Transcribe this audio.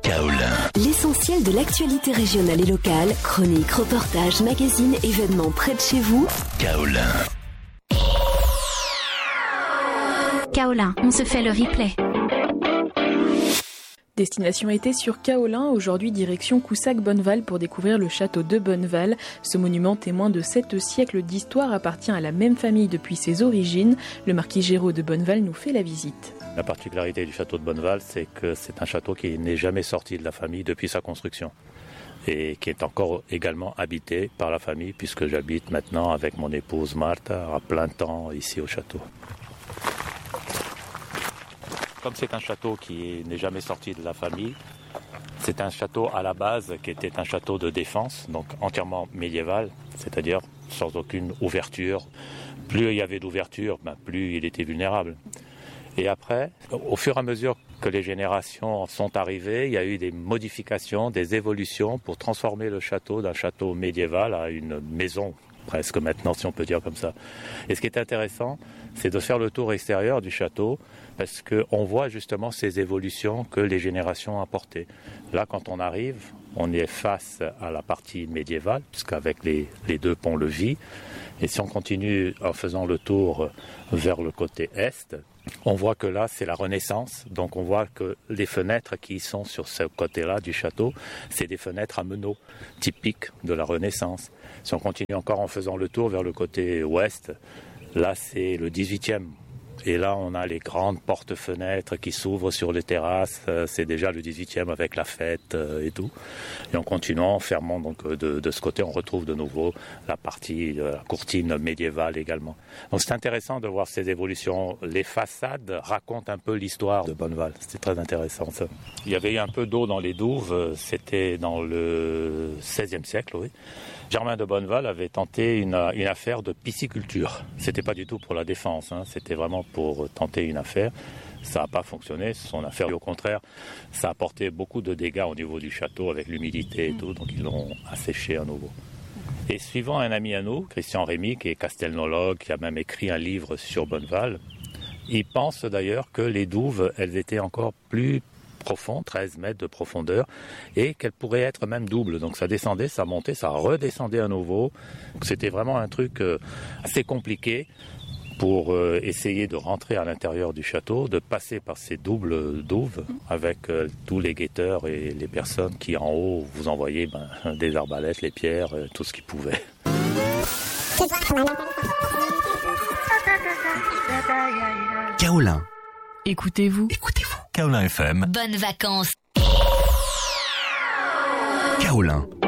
Kaolin. L'essentiel de l'actualité régionale et locale, chroniques, reportages, magazines, événements près de chez vous. Kaolin. Kaolin, on se fait le replay. Destination été sur Kaolin, aujourd'hui direction Coussac-Bonneval pour découvrir le château de Bonneval. Ce monument témoin de 7 siècles d'histoire appartient à la même famille depuis ses origines. Le marquis Géraud de Bonneval nous fait la visite. La particularité du château de Bonneval, c'est que c'est un château qui n'est jamais sorti de la famille depuis sa construction et qui est encore également habité par la famille puisque j'habite maintenant avec mon épouse Martha à plein temps ici au château. Comme c'est un château qui n'est jamais sorti de la famille, c'est un château à la base qui était un château de défense, donc entièrement médiéval, c'est-à-dire sans aucune ouverture. Plus il y avait d'ouverture, plus il était vulnérable. Et après, au fur et à mesure que les générations sont arrivées, il y a eu des modifications, des évolutions pour transformer le château d'un château médiéval à une maison, presque maintenant si on peut dire comme ça. Et ce qui est intéressant, c'est de faire le tour extérieur du château parce qu'on voit justement ces évolutions que les générations ont apportées. Là, quand on arrive, on est face à la partie médiévale, puisqu'avec les deux ponts-levis. Et si on continue en faisant le tour vers le côté est, on voit que là, c'est la Renaissance. Donc on voit que les fenêtres qui sont sur ce côté-là du château, c'est des fenêtres à meneaux, typiques de la Renaissance. Si on continue encore en faisant le tour vers le côté ouest, là, c'est le 18e. Et là, on a les grandes portes-fenêtres qui s'ouvrent sur les terrasses. C'est déjà le 18e avec la fête et tout. Et en continuant, en fermant donc de ce côté, on retrouve de nouveau la partie de la courtine médiévale également. Donc c'est intéressant de voir ces évolutions. Les façades racontent un peu l'histoire de Bonneval. C'était très intéressant ça. Il y avait eu un peu d'eau dans les douves. C'était dans le XVIe siècle, oui. Germain de Bonneval avait tenté une affaire de pisciculture. C'était pas du tout pour la défense, c'était vraiment pour tenter une affaire. Ça n'a pas fonctionné, son affaire. Au contraire, ça a apporté beaucoup de dégâts au niveau du château avec l'humidité et tout, donc ils l'ont asséché à nouveau. Et suivant un ami à nous, Christian Rémy, qui est castelnologue, qui a même écrit un livre sur Bonneval, il pense d'ailleurs que les douves, elles étaient encore plus profond, 13 mètres de profondeur, et qu'elle pourrait être même double. Donc ça descendait, ça montait, ça redescendait à nouveau. C'était vraiment un truc assez compliqué pour essayer de rentrer à l'intérieur du château, de passer par ces doubles douves avec tous les guetteurs et les personnes qui en haut vous envoyaient des arbalètes, les pierres, tout ce qu'ils pouvaient. Kaolin. Écoutez-vous. Kaolin FM. Bonnes vacances. Kaolin.